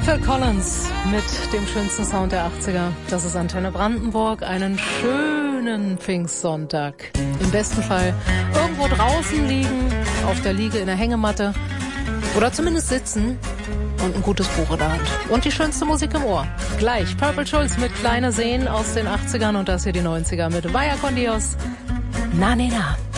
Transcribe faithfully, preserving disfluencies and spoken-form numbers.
Phil Collins mit dem schönsten Sound der achtziger. Das ist Antenne Brandenburg. Einen schönen Pfingstsonntag. Im besten Fall irgendwo draußen liegen, auf der Liege in der Hängematte oder zumindest sitzen und ein gutes Buch in der Hand. Und die schönste Musik im Ohr. Gleich Purple Schulz mit Kleine Seen aus den achtzigern und das hier die neunziger mit Vaya con Dios. Na, ne, na.